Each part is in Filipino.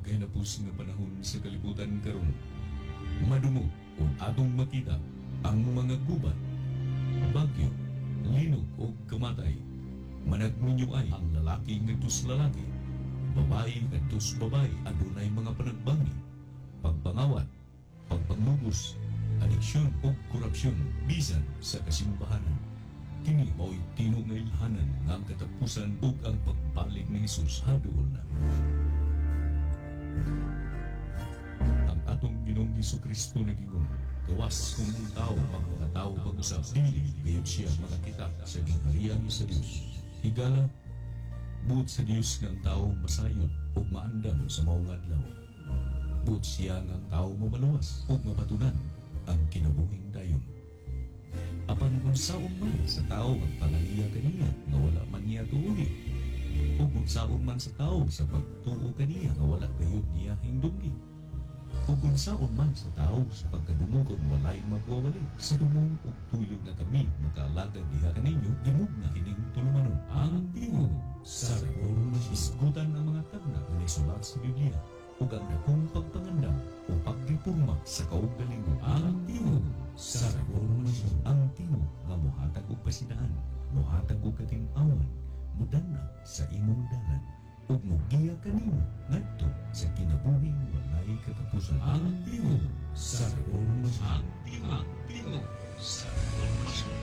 hinapos nga panahon sa kalibutan karon. Madungo kung atong makita ang mga gubat, bagyo, linog o kamatay. Managminyo ay ang lalaki ngadtos lalaki, babae ngadtos babae, adunay mga panagbangi, pagpangawat, pagpangmugos, adiksyon o korupsyon bisan sa kasimbahanan. Kini mao'y tinungayhanan nga ang katapusan ug ang pagbalik ni Jesus haduol na. Ang atong Ginoong Jesucristo nagingong gawas kung ang tao magpakatao pag-usap dili gayud siya makakita sa gingharian sa Dios. Higala buot sa Dios nga ang tao masayon ug maandam sa maong adlaw. Buot siya nga ang tao mabaluwas ug mapatunan ang kinabuhing dayon. Apan kung saon man sa tao ang pangaliya kaniya nga wala man niya tuuli, o kung saon man sa tao sa pagtuo kaniya nga wala gayud niya hindunggi, o kung saon man sa tao sa pagkadumugod walay magwawali, sa dumong ug tuyog na kami magkaalagad diha kaninyo dimug na kining tulumanon ang tingog sa revolun isgutan ang mga tagna nga nisulat sa Biblia ug ang dakong pagpangandam o pagreporma sa kaugalingon ang tingog sa revolusyon, ang tingog nga mohatag og pasidaan, mohatag og kating-awan, mudana sa imong dalan ug mogiya kanimo ngadto sa kinabuhing walay katapusan. Ang tingog sa revolusyon, ang tingog sa revolusyon.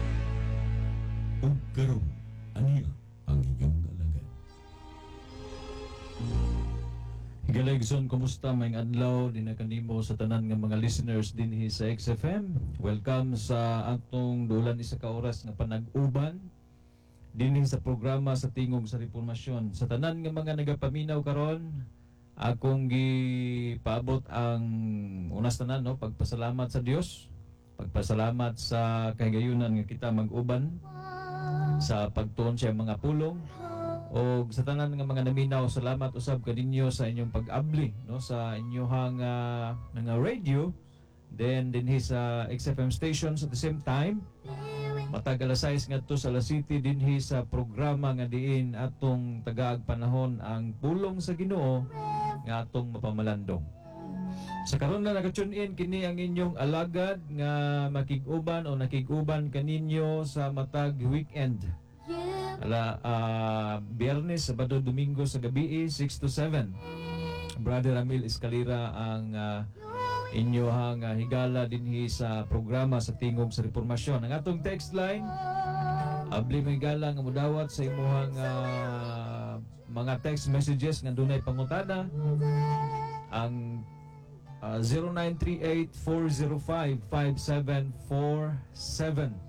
Ug karon aniya ang inyong alagad. Galegson, kumusta? May adlaw din na kanimo sa tanan nga mga listeners din sa XFM. Welcome sa atong dulan isa ka oras nga panag-uban din sa programa sa Tingog sa Reformasyon. Sa tanan nga mga nagapaminaw karon, akong gipaabot ang unas tanan, no, pagpasalamat sa Dios, pagpasalamat sa kahigayunan nga kita mag-uban sa pagtuon siya mga pulong. O sa tanan nga mga naminaw, salamat usab kaninyo sa inyong pag-abli, no, sa inyong nga radio, then sa XFM stations at the same time. Matag alas 6 nga to sa La City dinhi sa programa nga diin atong tagaag panahon ang pulong sa Ginoo nga atong mapamalandong. Sa karon na naka-tune in kini ang inyong alagad nga makig-uban o nakig-uban kaninyo sa matag weekend. Biyernes, Sabado, Domingo sa gabi 6 to 7. Brother Ramil Escalera ang inyohang higala dinhi sa programa sa Tingog sa Reformasyon. Ang atong text line, abli may higala nga mudawat sa imuhang mga text messages nga dunay pangutana. Ang 0938-405-5747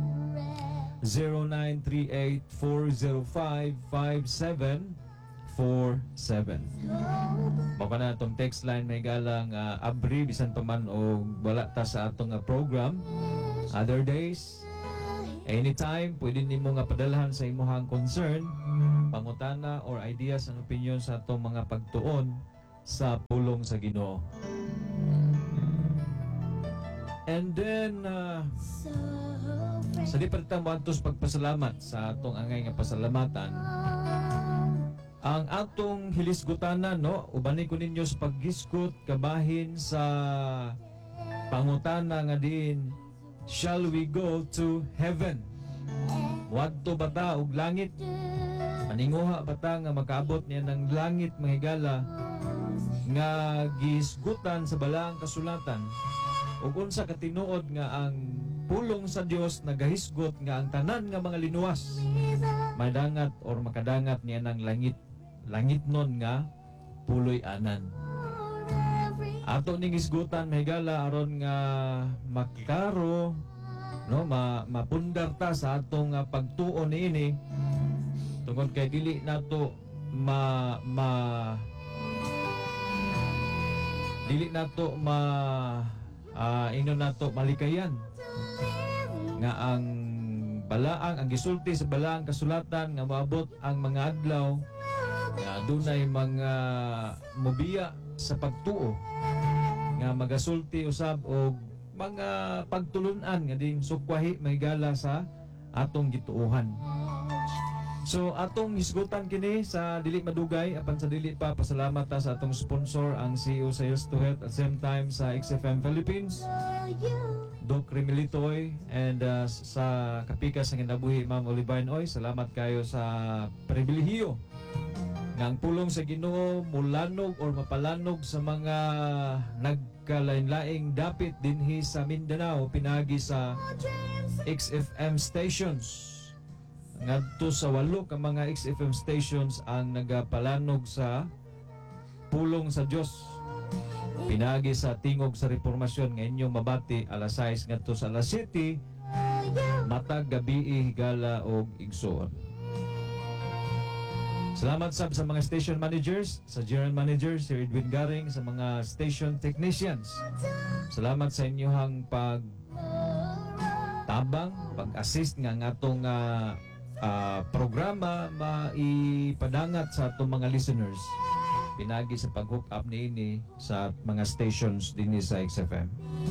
0938-405-5747. Maka na itong text line may galang abri bisan pa man o wala ta sa atong program. Other days, anytime pwede nimo nga padalahan sa imuhang concern, pangutana or ideas and opinion sa atong mga pagtuon sa pulong sa Ginoo. And then sa di pa mo atos pagpasalamat sa atong angay nga pasalamatan, ang atong hilisgutanan, no, ubani ko ninyo sa paghisgot kabahin sa pangutana nga din, shall we go to heaven? Wadto ba ta og langit? Maninguha ba ta nga makaabot niya ng langit mahigala nga gihisgutan sa balaang kasulatan? O unsa katinuod nga ang pulong sa Dios nagahisgot nga ang tanan nga mga linuwas madangat or makadangat niya ng langit nun nga puloy anan. Ato ning hisgutan mahigala aron nga makaro, no, mapundar ta sa atong pagtuon niini tungod kay dili nato ino nato malikayan nga ang balaang ang gisulti sa balaang kasulatan nga maabot ang mga adlaw nga dunay mga mobiya sa pagtuo nga magasulti usab og mga pagtulunan nga ding sukwahi mahigala sa atong gituohan. So atong hisgutan kini sa dili madugay apan sa dili pa pasalamat ta sa atong sponsor ang CEO sa Yes to Health at same time sa XFM Philippines, Doc Remilitoy, and sa kapikas ng kinabuhi Ma'am Olivine Oy. Salamat kayo sa pribilehiyo nga ang pulong sa Ginoo mulanog or mapalanog sa mga nagkalain-laing dapit dinhi sa Mindanao pinagi sa XFM stations. Ngadto sa 8 ka mga XFM stations ang nagapalanog sa pulong sa Dios pinagi sa tingog sa reformasyon nga inyong mabati alas 6 ngadto sa alas 7 matag gabi higala og igsoon. Salamat sab sa mga station managers, sa general manager si Edwin Garing, sa mga station technicians. Salamat sa inyohang tabang, pag-assist nga atong programa maipadangat sa atong mga listeners pinagi sa pag-hook up niini sa mga stations dinhi sa XFM.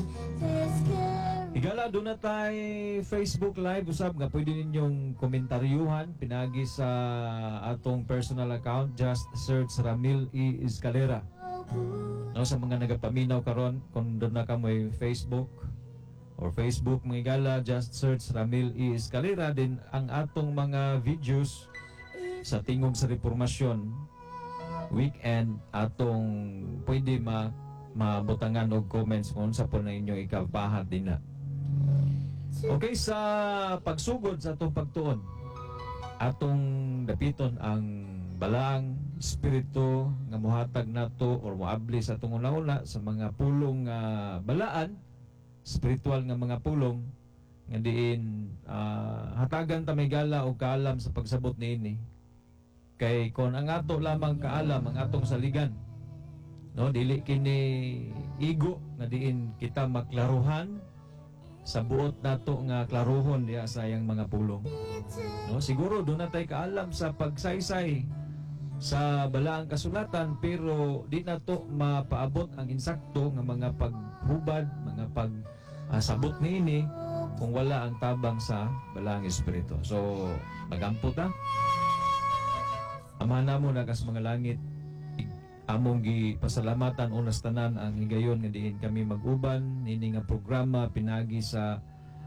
Higala doon na tayo Facebook Live usab nga pwede ninyong komentaryuhan pinagi sa atong personal account, just search Ramil E. Escalera. No, sa mga nagapaminaw karon kung doon na ka may Facebook or Facebook mga higala, just search Ramil E. Escalera. Din ang atong mga videos sa tingog sa reformasyon weekend atong pwede mabutangan og comments kung sa po na inyo ikapahat din na. Okay, sa pagsugod sa atong pagtuon, atong dapiton ang balaang espiritu nga muhatag nato or moabli sa atong una-una sa mga pulong balaan, spiritual nga mga pulong nga diin hatagan ta may gala o kaalam sa pagsabot niini. Kay kon ang ato lamang kaalam ang atong saligan, no, dili kini igo nga diin kita maklaruhan sa buot nato nga klaruhon diya sa yang mga pulong. No, siguro do na tay kaalam sa pagsaysay sa balaang kasulatan pero di nato mapaabot ang insakto nga mga paghubad, mga sabot niini kung wala ang tabang sa balaang espiritu. So magampo ta. Amahan namo nagas mga langit, among gipasalamatan unas tanan ang higayon nga diin kami mag-uban nini nga programa pinagi sa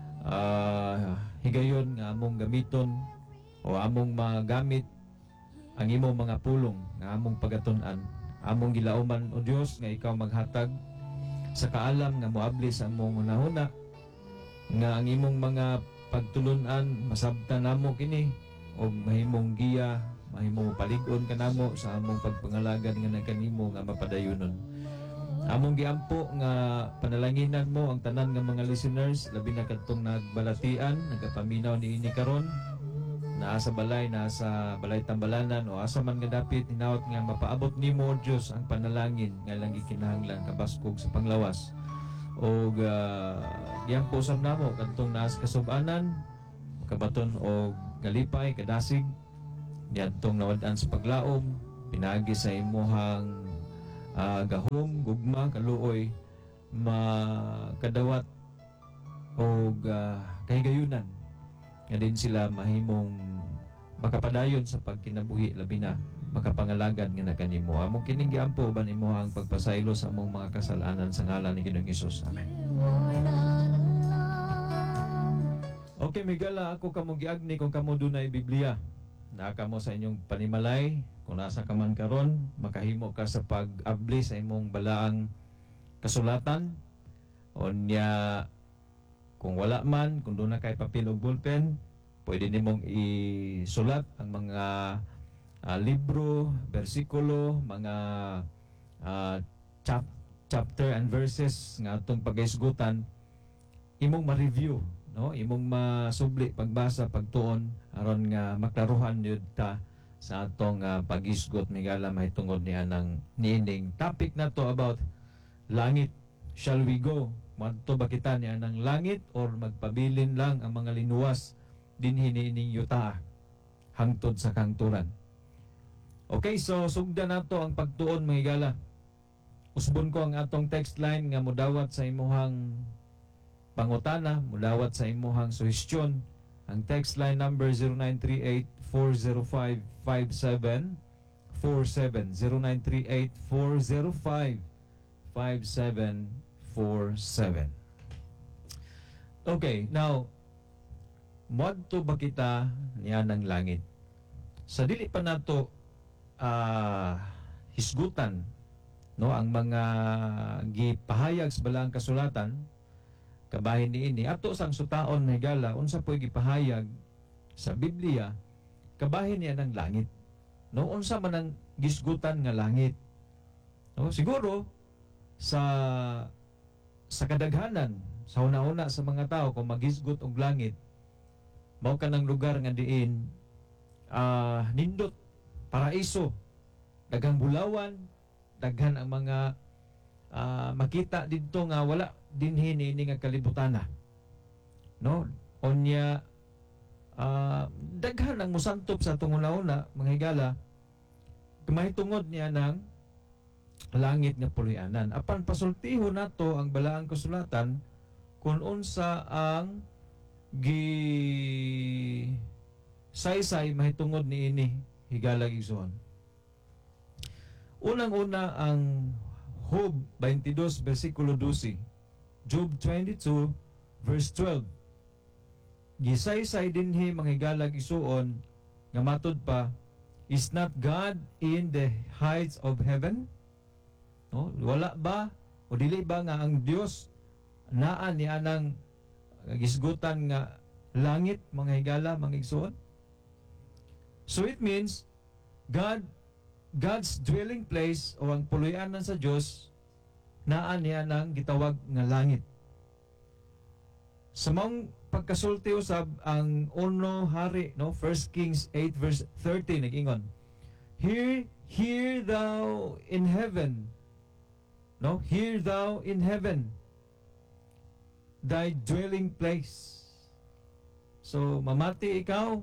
higayon nga among gamiton o among magamit ang imong mga pulong nga among pagatun-an. Among gilauman o Dios nga ikaw maghatag sa kaalam nga moabli sa among hunahuna nga ang imong mga pagtulunan masabtan namo kini o mahimong giya, mahimong palig-on kanamo sa among pagpangalagan nga nagkanimo nga mapadayonon. Among giampo nga panalanginan mo ang tanan nga mga listeners labi na kadtong nagbalatian, nagapaminaw niini karon naa sa balay tambalanan o asa man nga dapit hinaut nga mapaabot nimo Dios ang panalangin nga lang gikinahanglan kabaskog sa panglawas. O giampo sab namo kadtong naa sa kasub-anan kabaton og galipay kadasig niadtong nawad-an sa paglaom pinagi sa imuhang gahom, gugma, kaluoy makadawat og kahigayunan nga din sila mahimong makapadayon sa pagkinabuhi labi na makapangalagan nga nakanimo. Among kining giampo ban imuhang pagpasaylo sa among mga kasalanan sa ngalan ni Ginoong Hesus. Amen. Okay, Migala, ako kamo giagni kung kamo dunay Biblia. Naa kamo sa inyong panimalay, kung nasa ka man karon, makahimo ka sa pag-abli sa imong balaang kasulatan. O niya, kung wala man, kung doon na kay papel o ballpen, pwede nimong isulat ang mga libro, bersikulo, mga chapter and verses nga atong pag-isgutan, imong ma-review, no? Imong masubli pagbasa pagtuon aron nga maklaruhan yun ta sa atong pag-isgot migala mahitungod niya ng niining topic na to about langit. Shall we go? Manto ba kita niya ng langit or magpabilin lang ang mga linuwas dinhi niining yuta hangtod sa kangturan? Okay, so sugdan nato ang pagtuon mga higala. Usbon ko ang atong text line nga mudawat sa imuhang pangutana, mudawat sa imuhang suhestyon Ang text line number 0938-405-5747. 0938-405-5747. Okay, now, moadto ba kita niya ng langit? Sa dili pa nato hisgutan, no, ang mga gipahayag sa balaang kasulatan, kabahin niini ato sang sutaon na higala unsa po'y gipahayag sa Biblia, kabahin niya ng langit, no, unsa man ang gisgutan nga langit, no, siguro sa kadaghanan sa una-una sa mga tao kung magisgot og langit, mao ka ng lugar nga diin nindot, paraiso, daghang bulawan, daghan ang mga makita didto nga wala dinhi niini nga kalibutana, no, onya daghan ang musantop sa atong una-una mga higala, mahitungod niya ng langit nga puloy-anan. Apan pasultihon nato ang balaang kasulatan kung unsa ang saysay mahitungod niini higala igsoon. Unang-una ang Job 22 versikulo 12. Job 22 verse 12. Gisaysay dinhi mga higala igsoon nga matud pa, is not God in the heights of heaven? No, wala ba o dili ba nga ang Dios naa ni anang gisgutan nga langit mga higala mga igsoon? So it means God's dwelling place o ang puloy-anan sa Dios naa niya nang gitawag nga langit. Sa mong pagkasulti usab ang uno hari, no, 1 Kings 8 verse 30 nag-ingon, Hear thou in heaven, no, hear thou in heaven thy dwelling place. So mamati ikaw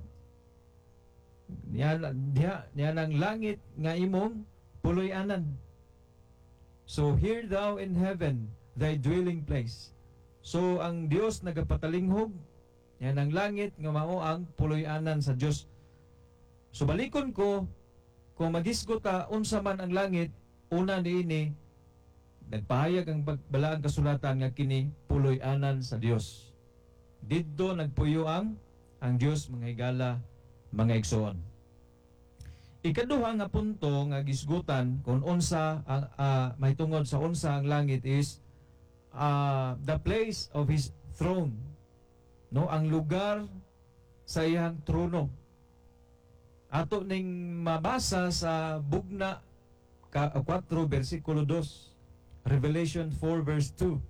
niya ng langit nga imong puloy-anan. So hear thou in heaven thy dwelling place. So ang Dios nagapatalinghob niya ng langit nga mao ang puloy-anan sa Dios. So balikon ko, kung magisgot ta unsa man ang langit, una niini nagpahayag ang balaang kasulatan nga kini puloy-anan sa Dios. Didto nagpuyo ang Dios mga higala mga igsoon. Ikaduha nga punto nga gisgutan kung unsa ang mahitungod sa unsa ang langit is the place of His throne, no, ang lugar sa iyang trono. Ato ning mabasa sa Bugna 4 versikulo 2, Revelation 4 verse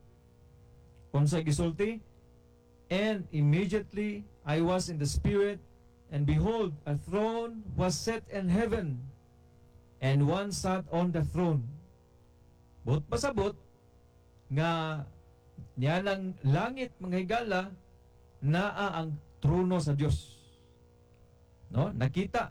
2. Unsa gisulti? And immediately I was in the Spirit, and behold, a throne was set in heaven, and one sat on the throne. But pasabot nga niya ng langit mga higala naa ang trono sa Dios. No, nakita.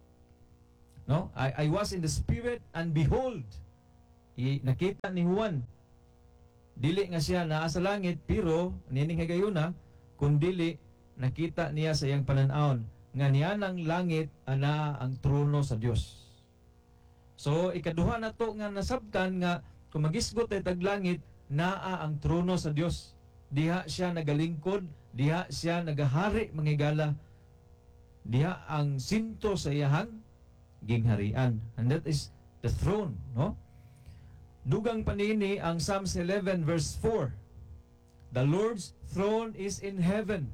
No, I was in the Spirit, and behold, nakita ni Juan. Dili nga siya naa sa langit, pero nining higayuna kundili nakita niya sa iyang pananaon nga niya ng langit ana ang trono sa Dios. So ikaduha na to nga nasabtan nga kung magisgot ay taglangit, naa ang trono sa Dios. Diha siya nagalingkod, diha siya nagahari mga higala, diha ang sinto sa iyahang gingharian, and that is the throne, no? Dugang panini ang Psalms 11 verse 4. The Lord's throne is in heaven.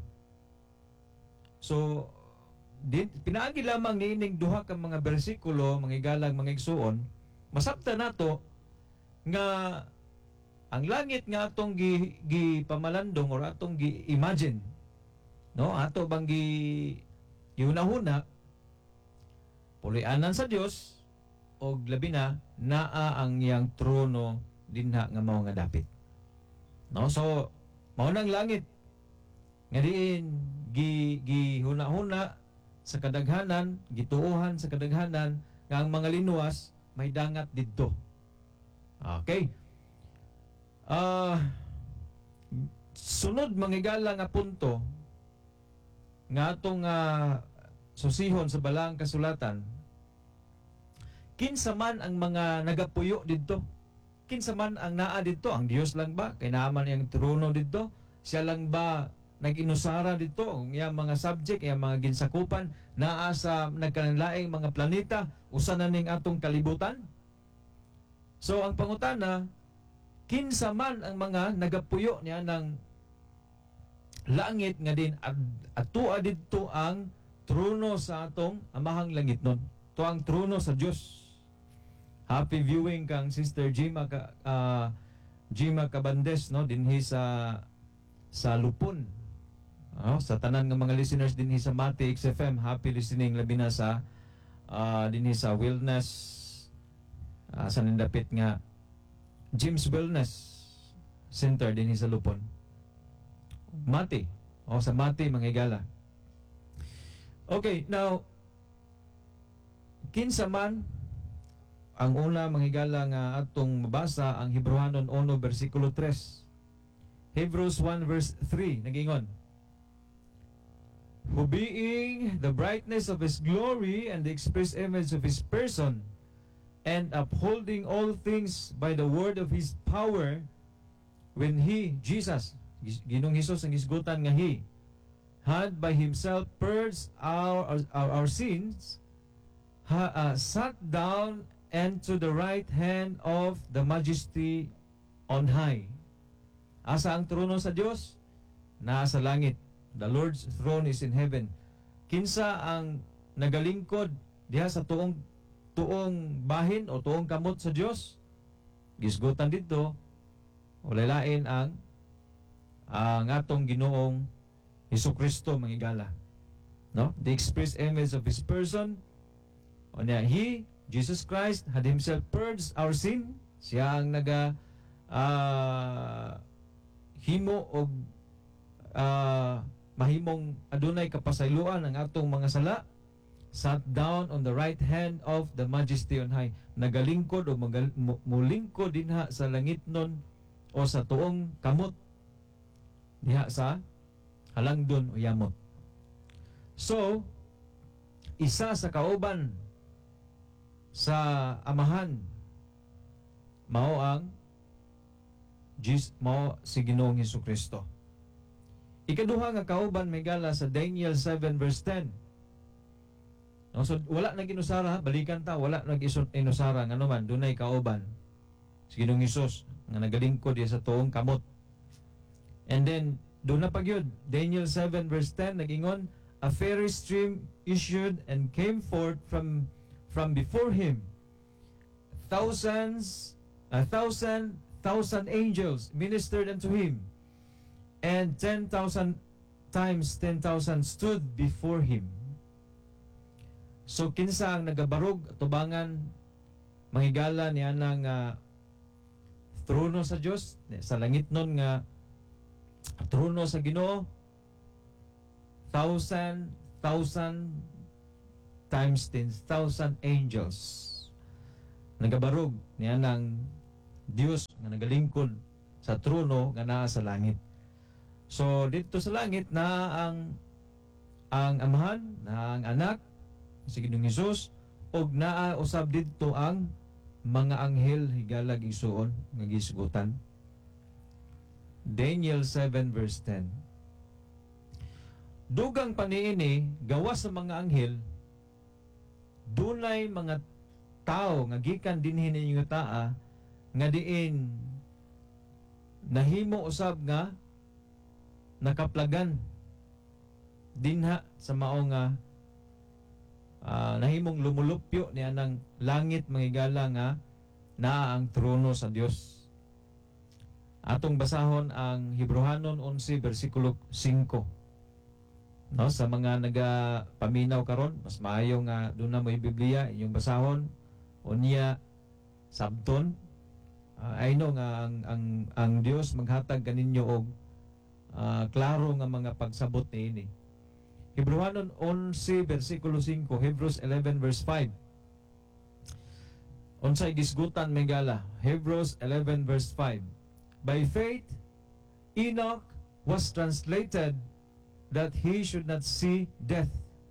So pinaagi lamang niining duha ka mga bersikulo mga igalang mga igsuon, masabta nato nga ang langit nga atong gipamalandong or atong gi-imagine, no, ato bang giunahuna puloy-anan sa Dios o labi na naa ang iyang trono dinha nga mao nga dapit, no? So mao nang langit nga diin gihuna-huna sa kadaghanan, gituohan sa kadaghanan nga ang mga linuwas may dangat didto. Okay. Sunod mga higala nga punto, nga atong susihon sa balang kasulatan, kinsa man ang mga nagapuyo didto? Kinsa man ang naa didto? Ang Dios lang ba? Kay naa man iyang trono didto? Siya lang ba nag-inusara dito? Ang iyang mga subject, iyang mga ginsakupan, naa sa nagkanlaing mga planeta, usa na ning atong kalibutan? So ang pangutana, kinsa man ang mga nagapuyo niya ng langit nga din atua didto ang trono sa atong amahang langitnon. To ang trono sa Dios. Happy viewing kang Sister Jima Cabandes, no, dinhi sa Lupon. Sa tanan ng mga listeners dinhi sa Mati XFM, happy listening labi na sa dinhi sa Wellness sa nindapit nga James Wellness Center dinhi sa Lupon. Mati. Sa Mati manghigala. Okay, now kinsa man ang una manghigala nga atong mabasa ang Hebrewanon 1 versikulo 3. Hebrews 1 verse 3 nagingon, who being the brightness of His glory and the express image of His person, and upholding all things by the word of His power, when He, Jesus, Ginong Hesus ang isgutan nga He, had by Himself purged our sins, sat down and to the right hand of the Majesty on high. Asa ang trono sa Dios? Nasa langit. The Lord's throne is in heaven. Kinsa ang nagalingkod diha sa tuong bahin o tuong kamot sa Dios? Gisgutan dito, walay lain ang atong Ginoong Hesukristo manghigala. No? The express image of His person. O niya, He, Jesus Christ, had Himself purged our sin. Siya ang himo og mahimong adunay kapasayloan ang atong mga sala. Sat down on the right hand of the Majesty on high. Nagalingkod o mulingkod dinha sa langitnon o sa tuong kamot diha sa halangdon o yamot. So, isa sa kauban sa amahan mao ang mao si Ginoong Hesukristo. Ikaduha nga kauban may gala sa Daniel 7 verse 10. No, so wala nang ginusara, balikan ta, wala nang inusara nga naman dunay kauban si Ginoong Hesus nga nagalingkod diya sa tuong kamot. And then doon na pagyud Daniel 7 verse 10 nagingon, a fiery stream issued and came forth from before him. Thousand angels ministered unto him, and 10,000 times 10,000 stood before him. So kinsa ang nagabarog tubangan manghigala niya ng trono sa Dios sa langitnon nga trono sa Ginoo? 1,000 times 10,000 angels nagabarog niya ng Dios nga nagalingkod sa trono nga naa sa langit. So dito sa langit na ang amahan, na ang anak si Ginoong Hesus, og naa usab didto ang mga anghel higala gisuon nga gisgutan. Daniel 7 verse 10. Dugang paniini gawas sa mga anghel, dunay mga tao nga gikan dinhi ninyo taa nga diin nahimo usab nga nakaplagan dinha sa mao nga nahimong lumulupyo niya ng langit manghigala nga naa ang trono sa Dios. Atong basahon ang Hebrewanon 11 versikulo 5. No, sa mga nagapaminaw karon, mas maayo nga doon na may Biblia inyong basahon unya sabton. I know nga ang Dios maghatag kaninyo og klaro nga mga pagsabot niini. Hebrewanon 11 versikulo 5, Hebrews 11 verse 5. Unsay gisgutan may gala? Hebrews 11 verse 5. By faith Enoch was translated that he should not see death.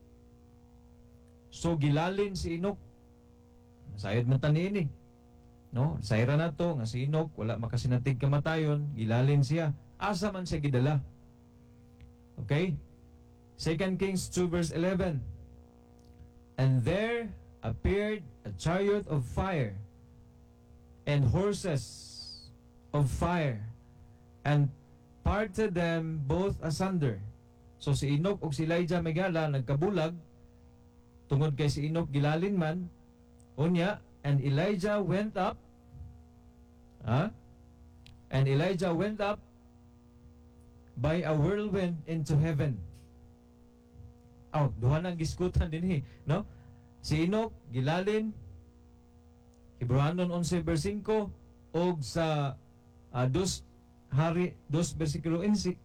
So gilalin si Enoch. Sayad man taniini. No, sayra na to nga si Enoch wala makasinatig kamatayon, gilalin siya. Asa man siya gidala. Okay? 2 Kings 2 verse 11. And there appeared a chariot of fire and horses of fire and parted them both asunder. So si Enoch ug si Elijah megala nagkabulag tungod kay si Enoch gilalin man unya, and Elijah went up and Elijah went up by a whirlwind into heaven. Duha nang giskutan din no? Si Enoch gilalin Hebreanon 11 verse 5 og sa 2 versikulo 11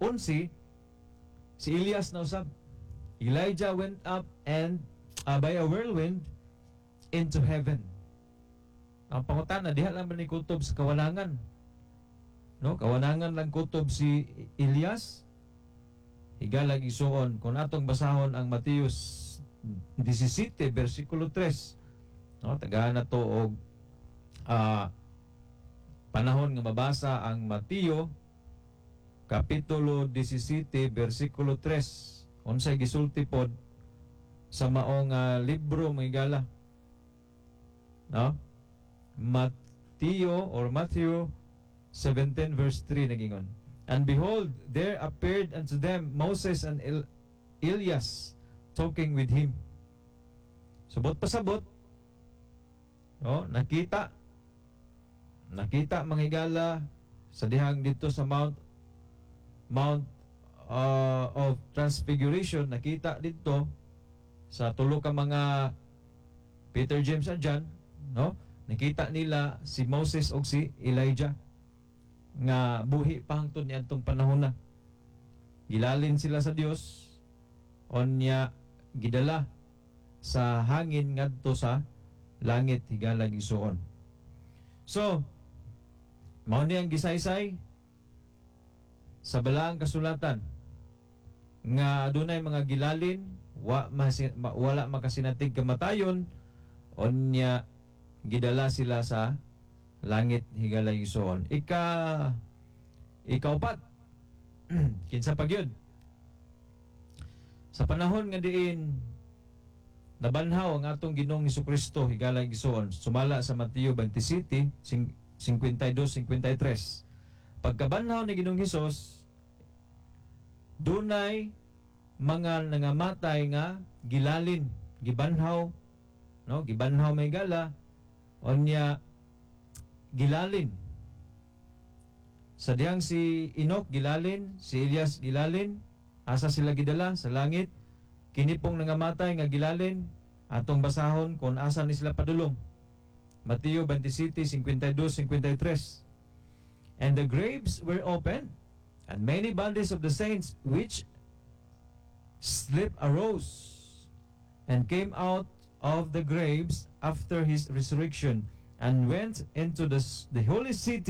si Elias na usab. Elijah went up and by a whirlwind into heaven. Ang pangutana diha lang man ni kutob sa kawalangan. No, kawalangan lang kutob si Elias. Higalag isuon kung atong basahon ang Mateus 17 versikulo 3. No, tagahan na to og panahon nga mabasa ang Mateo kapitulo 17 versikulo 3. Unsay gisulti pod sa maong libro mga higala. No? Matthew 17 verse 3 nagingon. And behold, there appeared unto them Moses and Elias talking with him. Sabot pasabot. No, nakita mga higala sa dihang dito sa Mount of Transfiguration, nakita dito sa tulo ka mga Peter, James and John, no? Nakita nila si Moses o si Elijah nga buhi pa hangtod niadtong panahon na. Gilalin sila sa Dios onya gidala sa hangin ngadto sa langit higala gisuon. So, mao ni ang gisaysay sa balaang kasulatan nga adunay mga gilalin wala makasinatig kamatayon onya gidala sila sa langit higala gisuon. Ikaupat kinsa pa gyud sa panahon nga diin nabanhaw ang atong Ginoong Hesukristo higala gisuon, sumala sa Mateo 27 52-53. Pagkabanhaw ni Ginoong Hesus, dunay mga nangamatay nga gilalin, gibanhaw, no? Gibanhaw may gala onya gilalin. Sa diyang si Enoch gilalin, si Elias gilalin, asa sila gidala sa langit. Kini pong nangamatay nga gilalin atong basahon kung asa ni sila padulong. Mateo 27 52-53. And the graves were opened, and many bodies of the saints which slept arose and came out of the graves after his resurrection and went into the holy city